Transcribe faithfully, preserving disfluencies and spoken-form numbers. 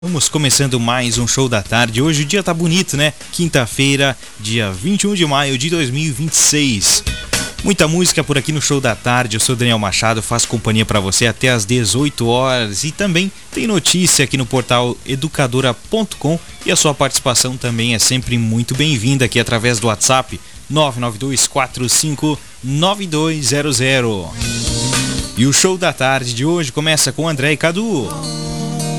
Vamos começando mais um show da tarde. Hoje o dia tá bonito, né? Quinta-feira, dia vinte e um de maio de dois mil e vinte e seis. Muita música por aqui no show da tarde. Eu sou Daniel Machado, faço companhia para você até às dezoito horas. E também tem notícia aqui no portal educadora ponto com. E a sua participação também é sempre muito bem-vinda aqui através do WhatsApp nove nove dois quatro cinco nove dois zero zero. E o show da tarde de hoje começa com André e Cadu.